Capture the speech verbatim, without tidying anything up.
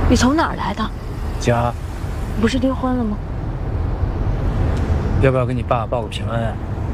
你从哪儿来的？ 家。 你不是订婚了吗？ 要不要跟你爸报个平安啊？